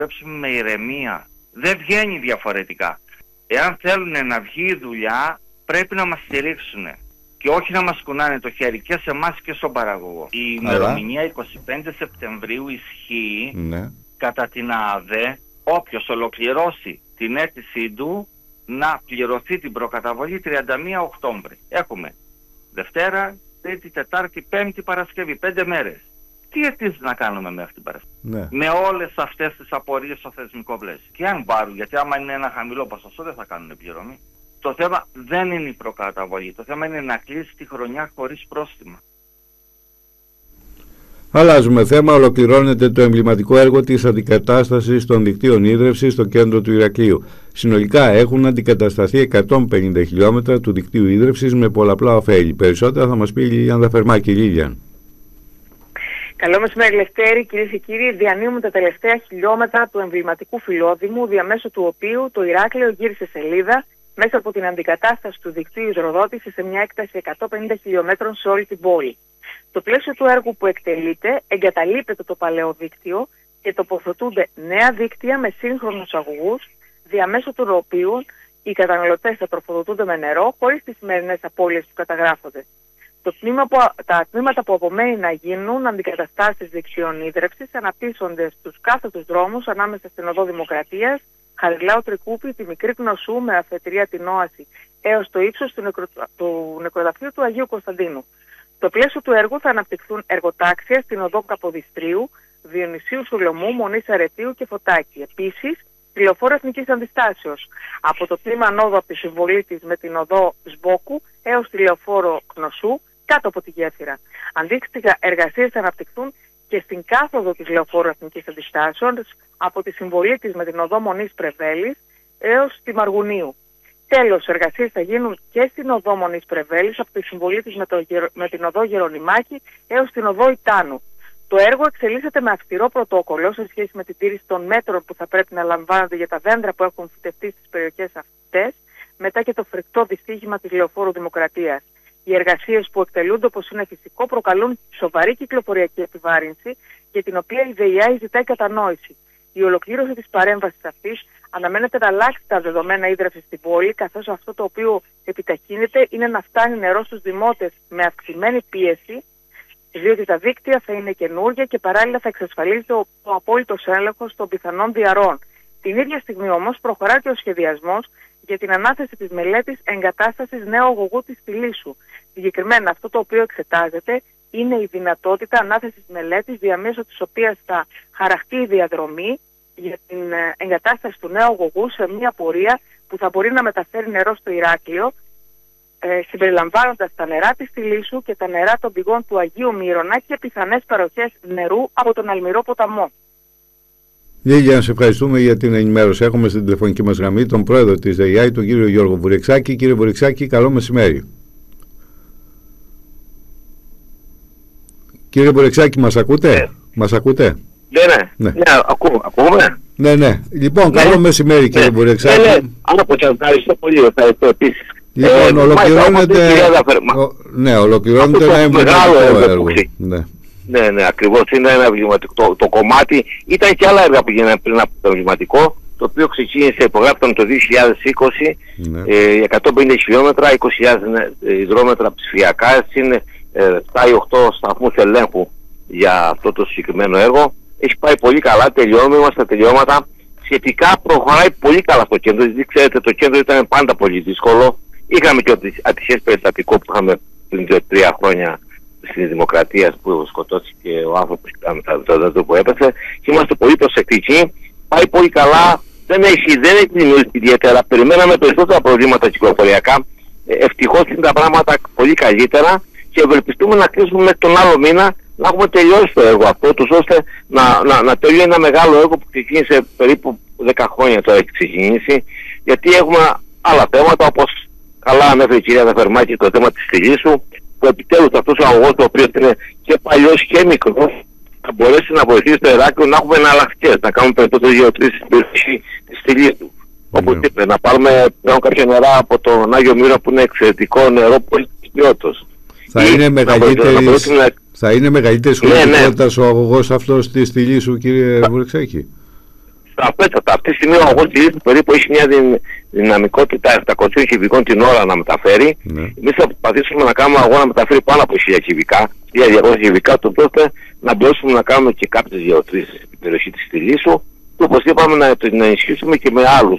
με ηρεμία. Δεν βγαίνει διαφορετικά. Εάν θέλουν να βγει η δουλειά, πρέπει να μας στηρίξουν και όχι να μας κουνάνε το χέρι και σε εμάς και στον παραγωγό. Η ημερομηνία 25 Σεπτεμβρίου ισχύει κατά την ΑΑΔΕ. Όποιος ολοκληρώσει την αίτησή του να πληρωθεί την προκαταβολή 31 Οκτώβρη. Έχουμε Δευτέρα, Τρίτη, Τετάρτη, Πέμπτη, Παρασκευή, 5 μέρες. Τι αιτήσεις να κάνουμε μέχρι την Παρασκευή? Με όλες αυτές τις απορίες στο θεσμικό πλαίσιο. Και αν πάρουν, γιατί άμα είναι ένα χαμηλό ποσοστό δεν θα κάνουν πληρωμή. Το θέμα δεν είναι η προκαταβολή. Το θέμα είναι να κλείσει τη χρονιά χωρίς πρόστιμα. Αλλάζουμε θέμα. Ολοκληρώνεται το εμβληματικό έργο της αντικατάστασης των δικτύων ίδρευσης στο κέντρο του Ηρακλείου. Συνολικά έχουν αντικατασταθεί 150 χιλιόμετρα του δικτύου ίδρευσης με πολλαπλά ωφέλη. Περισσότερα θα μας πει η Λίλιαν Δαφερμάκη. Λίλιαν. Καλό μεσημέρι, Λευτέρη. Κυρίες και κύριοι, διανύουμε τα τελευταία χιλιόμετρα του εμβληματικού φυλόδημου, διαμέσου του οποίου το Ηράκλειο γύρισε σελίδα μέσα από την αντικατάσταση του δικτύου υδροδότησης σε μια έκταση 150 χιλιόμετρων σε όλη την πόλη. Στο πλαίσιο του έργου που εκτελείται, εγκαταλείπεται το παλαιό δίκτυο και τοποθετούνται νέα δίκτυα με σύγχρονους αγωγούς, διαμέσου των οποίων οι καταναλωτές θα τροφοδοτούνται με νερό, χωρίς τις σημερινές απώλειες που καταγράφονται. Τα τμήματα που απομένει να γίνουν αντικαταστάσεις δικτύων ίδρευσης αναπτύσσονται στους κάθετους δρόμους ανάμεσα στην Οδό Δημοκρατίας, Χαριλάου Τρικούπη, τη Μικρή Κνωσού με αφετηρία την Όαση έως το ύψος του νεκροταφείου του Αγίου Κωνσταντίνου. Στο πλαίσιο του έργου θα αναπτυχθούν εργοτάξια στην Οδό Καποδιστρίου, Διονυσίου Σουλωμού, Μονής Αρετίου και Φωτάκη. Επίσης, τηλεοφόρο Εθνικής Αντιστάσεως από το τμήμα ανόδου από τη συμβολή της με την Οδό Σμπόκου έως τηλεοφόρο Κνωσού κάτω από τη γέφυρα. Αντίστοιχα εργασίες θα αναπτυχθούν και στην κάθοδο της λεωφόρου Εθνικής Αντιστάσεως από τη συμβολή της με την Οδό Μονής Πρεβέλης έως τη Μαργουνίου. Τέλος, εργασίες θα γίνουν και στην Οδό Μονής Πρεβέλης από τη συμβολή της με την Οδό Γερονιμάκη έως την Οδό Ιτάνου. Το έργο εξελίσσεται με αυστηρό πρωτόκολλο σε σχέση με την τήρηση των μέτρων που θα πρέπει να λαμβάνονται για τα δέντρα που έχουν φυτευτεί στις περιοχές αυτές, μετά και το φρικτό δυστύχημα της Λεωφόρου Δημοκρατίας. Οι εργασίες που εκτελούνται, όπως είναι φυσικό, προκαλούν σοβαρή κυκλοφοριακή επιβάρυνση, για την οποία η ΔΕΙΑΗ ζητάει κατανόηση. Η ολοκλήρωση της παρέμβασης αυτής αναμένεται να αλλάξει τα δεδομένα ίδρυυσης στην πόλη, καθώς αυτό το οποίο επιταχύνεται είναι να φτάνει νερό στους δημότες με αυξημένη πίεση, διότι τα δίκτυα θα είναι καινούργια και παράλληλα θα εξασφαλίζεται ο απόλυτος έλεγχος των πιθανών διαρροών. Την ίδια στιγμή όμως προχωρά και ο σχεδιασμός για την ανάθεση της μελέτης εγκατάστασης νέου αγωγού της Τιλίσσου. Συγκεκριμένα αυτό το οποίο εξετάζεται είναι η δυνατότητα ανάθεσης μελέτης διαμέσου της οποίας θα χαραχτεί η διαδρομή για την εγκατάσταση του νέου αγωγού σε μια πορεία που θα μπορεί να μεταφέρει νερό στο Ηράκλειο, συμπεριλαμβάνοντας τα νερά της Τιλίσσου και τα νερά των πηγών του Αγίου Μύρωνα και πιθανές παροχές νερού από τον Αλμυρό ποταμό. Λίλια, σε ευχαριστούμε για την ενημέρωση. Έχουμε στην τηλεφωνική μας γραμμή τον πρόεδρο της ΔΕΙΑΗ, τον κύριο Γιώργο Βουρεξάκη. Κύριε Βουρεξάκη, καλό μεσημέρι. Κύριε Βουρεξάκη, μας ακούτε? Μας ακούτε? Ναι, ακούμε. Ναι. Λοιπόν, καλό μεσημέρι, κύριε Βουρεξάκη. Ευχαριστώ πολύ, ευχαριστώ επίσης. Λοιπόν, ολοκληρώνεται ένα εμβληματικό έργο. Ναι, ακριβώς, είναι ένα εμβληματικό. Το κομμάτι ήταν και άλλα έργα που γίνανε πριν από το εμβληματικό, το οποίο ξεκίνησε, υπογράφηκαν το 2020, 150 χιλιόμετρα, 20.000 υδρόμετρα ψηφιακά, είναι 7 ή 8 σταθμούς ελέγχου για αυτό το συγκεκριμένο έργο. Έχει πάει πολύ καλά, τελειώνουμε στα τελειώματα. Σχετικά προχωράει πολύ καλά στο κέντρο, γιατί ξέρετε το κέντρο ήταν πάντα πολύ δύσκολο. Είχαμε και ατυχές περιστατικό που είχαμε πριν 2-3 χρόνια στην Δημοκρατία που σκοτώθηκε ο άνθρωπος το δέντρο που έπεσε. Και είμαστε πολύ προσεκτικοί. Πάει πολύ καλά. Δεν έχει δημιουργήσει ιδιαίτερα. Περιμέναμε περισσότερα προβλήματα κυκλοφοριακά. Ευτυχώς είναι τα πράγματα πολύ καλύτερα και ευελπιστούμε να κλείσουμε μέχρι τον άλλο μήνα να έχουμε τελειώσει το έργο αυτό, ώστε να τελειώσει ένα μεγάλο έργο που ξεκίνησε περίπου 10 χρόνια τώρα έχει ξεκινήσει, γιατί έχουμε άλλα θέματα, όπως καλά ανέφερε η κυρία Δαφερμάκη, το θέμα της Τιλίσσου, που επιτέλους αυτός ο αγωγός, ο οποίος είναι και παλιός και μικρός, θα μπορέσει να βοηθήσει το Ηράκλειο να έχουμε εναλλακτικές, να κάνουμε περισσότερες γεωτρήσεις στην περιοχή της Τιλίσσου. Όπως είπε, να πάρουμε πλέον κάποια νερά από τον Άγιο Μύρο που είναι εξαιρετικό νερό πολύ ποιότητας. Θα είναι μεγαλύτερης χωρητικότητας ο αγωγός αυτός της Τιλίσσου, κύριε Βουρεξάκη? Σαφέστατα. Αυτή τη στιγμή ο αγωγός της Λύσης περίπου έχει μια δυναμικότητα 700 κυβικών την ώρα να μεταφέρει. Εμείς θα προσπαθήσουμε να κάνουμε αγώνα να μεταφέρει πάνω από 1000 κυβικά, 1200 κυβικά, ώστε να μπορέσουμε να κάνουμε και κάποιες γεωτρήσεις στην περιοχή της Λύσου. Και όπως είπαμε, να την ενισχύσουμε και με άλλους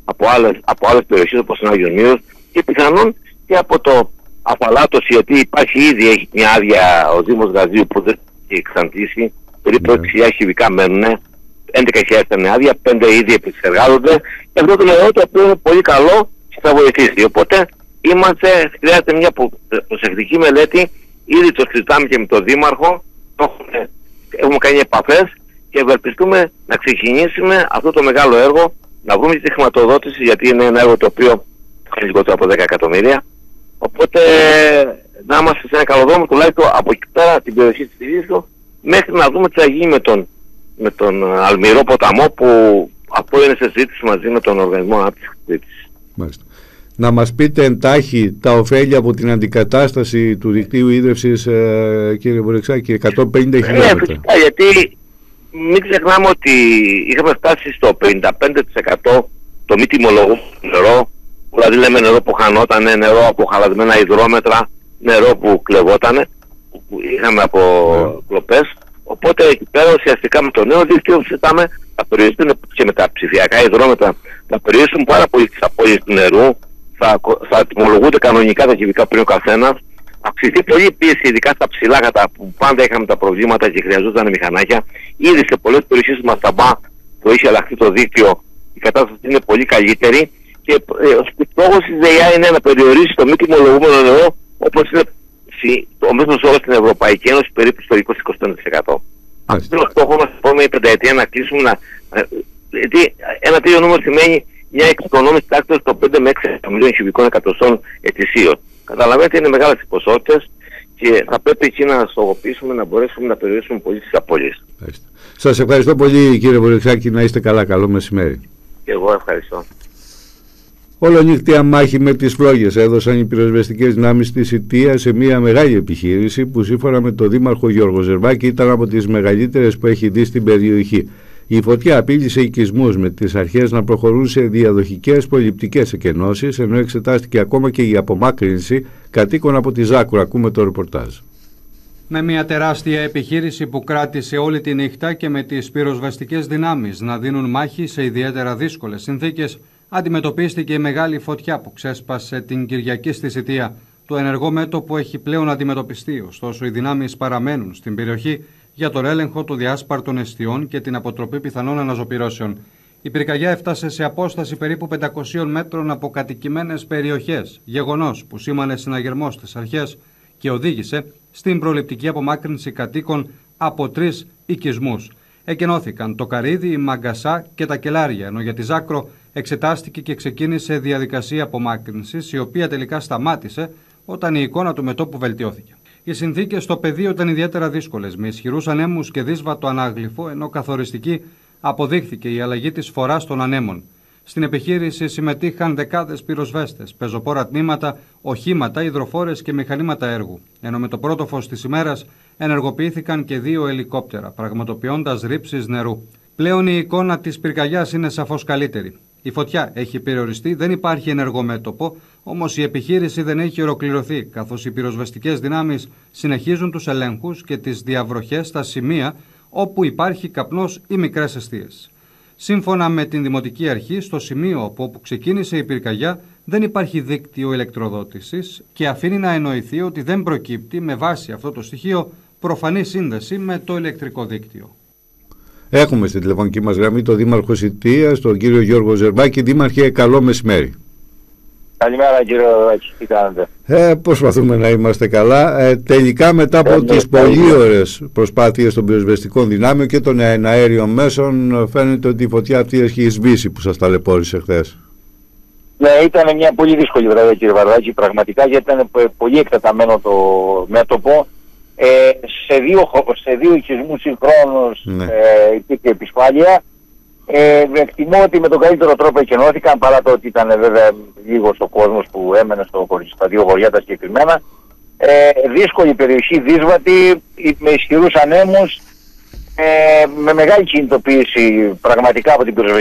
από άλλες περιοχές όπως είναι Άγιος και πιθανόν και από το Αφαλάτωση, γιατί έχει μια άδεια ο Δήμος Γαζίου που δεν έχει εξαντλήσει, περίπου 6.000 κυβικά μένουν, 11.000 ήταν άδεια, 5 ήδη επεξεργάζονται και αυτό το νερό το οποίο είναι πολύ καλό και θα βοηθήσει. Οπότε χρειάζεται μια προσεκτική μελέτη, ήδη το συζητάμε και με τον Δήμαρχο, έχουμε κάνει επαφές και ευελπιστούμε να ξεκινήσουμε αυτό το μεγάλο έργο, να βρούμε τη χρηματοδότηση, γιατί είναι ένα έργο το οποίο είναι λιγότερο από 10 εκατομμύρια. Οπότε να είμαστε σε ένα καλό δρόμο, τουλάχιστον από εκεί πέρα την περιοχή της Λύσης, μέχρι να δούμε τι θα γίνει με τον Αλμυρό ποταμό, που αυτό είναι σε συζήτηση μαζί με τον Οργανισμό Ανάπτυξης Κρήτης. Μάλιστα. Να μας πείτε εντάχει τα ωφέλη από την αντικατάσταση του δικτύου ίδρευσης, κύριε Βορεξάκη, 150 χιλιόμετρα. Φυσικά, γιατί μην ξεχνάμε ότι είχαμε φτάσει στο 55% το μη τιμολογούμενο νερό, δηλαδή λέμε νερό που χανότανε, νερό από χαλασμένα υδρόμετρα, νερό που κλεβότανε, που είχαμε από κλοπές. Οπότε εκεί πέρα ουσιαστικά με το νέο δίκτυο συζητάμε θα περιορίσουν και με τα ψηφιακά υδρόμετρα, θα περιορίσουν πάρα πολύ τις απώλειες του νερού, θα τιμολογούνται κανονικά τα κυβικά πριν ο καθένας. Αυξηθεί πολύ η πίεση, ειδικά στα ψηλά κατά που πάντα είχαμε τα προβλήματα και χρειαζόταν μηχανάκια. Ήδη σε πολλές περιοχές του Μασταμπά που έχει αλλάχθει το δίκτυο, η κατάσταση είναι πολύ καλύτερη και ο στόχος της ΔΕΙΑ είναι να περιορίσει το μη τιμολογούμενο νερό, όπως είναι ο μέσος όρος στην Ευρωπαϊκή Ένωση, περίπου στο 20-25%. Αυτό είναι ο στόχος μας, επόμενη πενταετία να κλείσουμε γιατί ένα τέτοιο νούμερο σημαίνει μια εξοικονόμηση τάξης στο 5 με 6 εκατομμυρίων κυβικών εκατοστών ετησίως. Καταλαβαίνετε, είναι μεγάλες οι ποσότητες και θα πρέπει εκεί να στοχοποιήσουμε να μπορέσουμε να περιορίσουμε πολύ τις απώλειες. Σας ευχαριστώ πολύ, κύριε Βορεξάκη, να είστε καλά. Καλό μεσημέρι. Και εγώ ευχαριστώ. Ολονύχτια μάχη με τις φλόγες έδωσαν οι πυροσβεστικές δυνάμεις της Ιτία σε μια μεγάλη επιχείρηση που σύμφωνα με τον Δήμαρχο Γιώργο Ζερβάκη ήταν από τις μεγαλύτερες που έχει δει στην περιοχή. Η φωτιά απείλησε οικισμούς, με τις αρχές να προχωρούν σε διαδοχικές προληπτικές εκενώσεις, ενώ εξετάστηκε ακόμα και η απομάκρυνση κατοίκων από τη Ζάκρο. Ακούμε το ρεπορτάζ. Με μια τεράστια επιχείρηση που κράτησε όλη τη νύχτα και με τις πυροσβεστικές δυνάμεις να δίνουν μάχη σε ιδιαίτερα δύσκολες συνθήκες, αντιμετωπίστηκε η μεγάλη φωτιά που ξέσπασε την Κυριακή στη Σιτία. Το ενεργό μέτωπο έχει πλέον αντιμετωπιστεί, ωστόσο οι δυνάμεις παραμένουν στην περιοχή για τον έλεγχο των διάσπαρτων εστιών και την αποτροπή πιθανών αναζωπυρώσεων. Η πυρκαγιά έφτασε σε απόσταση περίπου 500 μέτρων από κατοικημένες περιοχές, γεγονός που σήμανε συναγερμό στις αρχές και οδήγησε στην προληπτική απομάκρυνση κατοίκων από 3 οικισμούς. Εκενώθηκαν το Καρύδι, η Μαγκασά και τα Κελάρια, ενώ για τη Ζάκρο εξετάστηκε και ξεκίνησε διαδικασία απομάκρυνσης, η οποία τελικά σταμάτησε όταν η εικόνα του μετώπου βελτιώθηκε. Οι συνθήκες στο πεδίο ήταν ιδιαίτερα δύσκολες, με ισχυρούς ανέμους και δύσβατο ανάγλυφο, ενώ καθοριστική αποδείχθηκε η αλλαγή της φοράς των ανέμων. Στην επιχείρηση συμμετείχαν δεκάδες πυροσβέστες, πεζοπόρα τμήματα, οχήματα, υδροφόρες και μηχανήματα έργου, ενώ με το πρώτο φως της ημέρας ενεργοποιήθηκαν και 2 ελικόπτερα, πραγματοποιώντας ρήψεις νερού. Πλέον η εικόνα της πυρκαγιάς είναι σαφώς καλύτερη. Η φωτιά έχει περιοριστεί, δεν υπάρχει ενεργό μέτωπο, όμως η επιχείρηση δεν έχει ολοκληρωθεί, καθώς οι πυροσβεστικές δυνάμεις συνεχίζουν τους ελέγχους και τις διαβροχές στα σημεία όπου υπάρχει καπνός ή μικρές εστίες. Σύμφωνα με την Δημοτική Αρχή, στο σημείο από όπου ξεκίνησε η πυρκαγιά δεν υπάρχει δίκτυο ηλεκτροδότησης και αφήνει να εννοηθεί ότι δεν προκύπτει με βάση αυτό το στοιχείο προφανή σύνδεση με το ηλεκτρικό δίκτυο. Έχουμε στην τηλεφωνική μας γραμμή τον Δήμαρχο Ιτίας, τον κύριο Γιώργο Ζερβάκη. Δήμαρχε, καλό μεσημέρι. Καλημέρα κύριε Ζερβάκη, τι κάνετε? Προσπαθούμε να είμαστε καλά. Τελικά μετά από τις πολύ ωραίες προσπάθειες των πυροσβεστικών δυνάμεων και των αέριων μέσων, φαίνεται ότι η φωτιά αυτή έχει σβήσει που σας ταλαιπώρησε χθες. Ναι, ήταν μια πολύ δύσκολη βραδιά κύριε Βαρδάκη, πραγματικά, γιατί ήταν πολύ εκτεταμένο το μέτωπο. Σε δύο οικισμούς συγχρόνως υπήρχε επισφάλεια. Εκτιμώ ότι με τον καλύτερο τρόπο εκενώθηκαν, παρά το ότι ήταν βέβαια λίγος ο κόσμος που έμενε στα 2 χωριά τα συγκεκριμένα. Δύσκολη περιοχή, δύσβατη, με ισχυρούς ανέμους. με μεγάλη κινητοποίηση πραγματικά από την